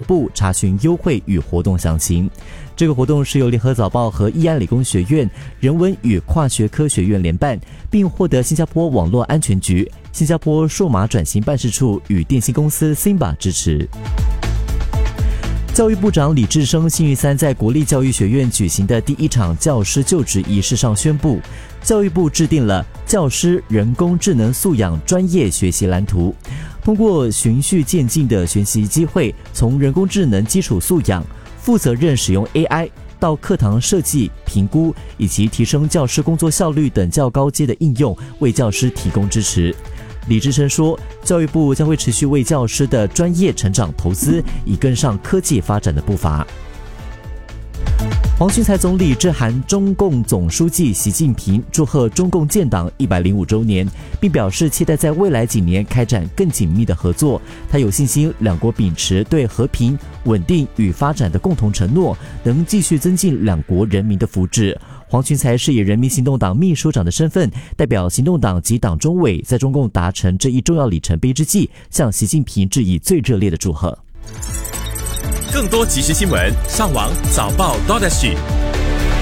部查询优惠与活动详情。这个活动是由联合早报和义安理工学院、人文与跨学科学院联办，并获得新加坡网络安全局、新加坡数码转型办事处与电信公司 Simba 支持。教育部长李志生星期三在国立教育学院举行的第一场教师就职仪式上宣布，教育部制定了教师人工智能素养专业学习蓝图，通过循序渐进的学习机会，从人工智能基础素养、负责任使用 AI 到课堂设计、评估以及提升教师工作效率等较高阶的应用，为教师提供支持。李志生说，教育部将会持续为教师的专业成长投资，以跟上科技发展的步伐。黄循财总理致函中共总书记习近平，祝贺中共建党105周年，并表示期待在未来几年开展更紧密的合作。他有信心两国秉持对和平、稳定与发展的共同承诺，能继续增进两国人民的福祉。黄循财是以人民行动党秘书长的身份，代表行动党及党中委，在中共达成这一重要里程碑之际，向习近平致以最热烈的祝贺。 更多即时新闻，上网早报 .SG。